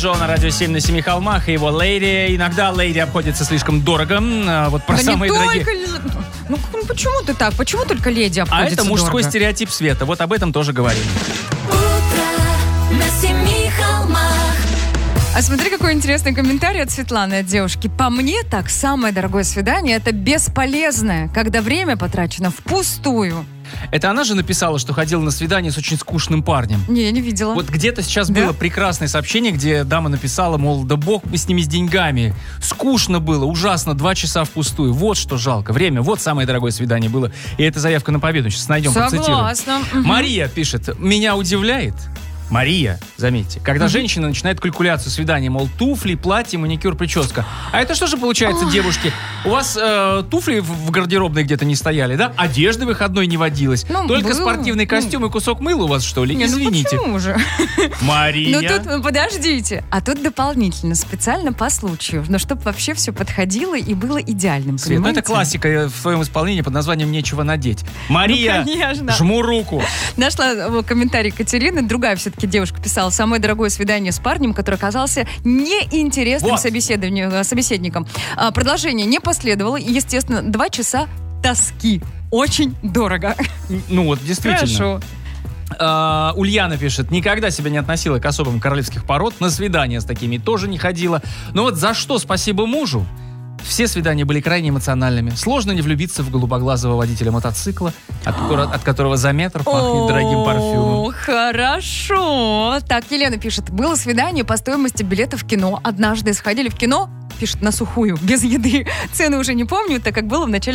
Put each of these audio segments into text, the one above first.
Джо на Радио 7 на Семи холмах и его Lady. Иногда Lady обходится слишком дорого. Вот про самые дорогие. Ну почему ты так? Почему только леди обходится дорого? А это мужской стереотип Света. Вот об этом тоже говорим. Утро на Семи холмах. А смотри, какой интересный комментарий от Светланы, от девушки. По мне, так, самое дорогое свидание – это бесполезное, когда время потрачено впустую. Это она же написала, что ходила на свидание с очень скучным парнем. Не, я не видела. Вот где-то сейчас было прекрасное сообщение, где дама написала, мол, да бог бы с ними, с деньгами. Скучно было, ужасно, 2 часа впустую. Вот что жалко. Время, вот самое дорогое свидание было. И это заявка на победу. Сейчас найдем, процитируем. Согласна. Мария пишет, меня удивляет, Мария, заметьте, когда женщина начинает калькуляцию свидания, мол, туфли, платье, маникюр, прическа. А это что же получается, девушки? У вас туфли в гардеробной где-то не стояли, да? Одежды выходной не водилось. Только спортивный костюм и кусок мыла у вас, что ли? Извините. Ну почему же? Мария. Ну тут, подождите. А тут дополнительно, специально по случаю. Но чтобы вообще все подходило и было идеальным, Свет, ну это классика в своем исполнении под названием «Нечего надеть». Мария, жму руку. Нашла комментарий Катерины, другая все-таки девушка писала: самое дорогое свидание с парнем, который оказался неинтересным собеседником. Продолжение не последовало. И, естественно, 2 часа тоски. Очень дорого. Ну вот, действительно. Хорошо. Ульяна пишет, никогда себя не относила к особам королевских пород, на свидания с такими тоже не ходила. Но вот за что спасибо мужу? Все свидания были крайне эмоциональными. Сложно не влюбиться в голубоглазого водителя мотоцикла, от которого за метр пахнет дорогим парфюмом. Хорошо. Так, Елена пишет, было свидание по стоимости билета в кино. Однажды сходили в кино, пишет, на сухую, без еды. Цены уже не помню, так как было в начале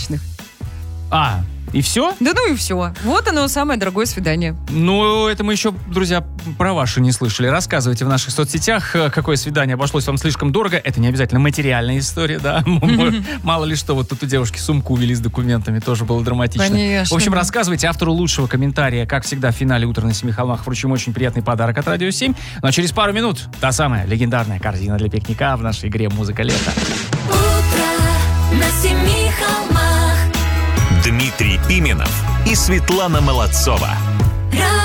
2000-х. И все? Да ну и все. Вот оно, самое дорогое свидание. Ну, это мы еще, друзья, про ваши не слышали. Рассказывайте в наших соцсетях, какое свидание обошлось вам слишком дорого. Это не обязательно материальная история, да. Мало ли что, вот тут у девушки сумку увели с документами, тоже было драматично. Конечно. В общем, рассказывайте автору лучшего комментария. Как всегда, в финале «Утра на Семи холмах» вручим очень приятный подарок от Радио 7. Ну а через пару минут та самая легендарная корзина для пикника в нашей игре «Музыка лета». Утро на Семи холмах. Дмитрий Пименов и Светлана Молодцова.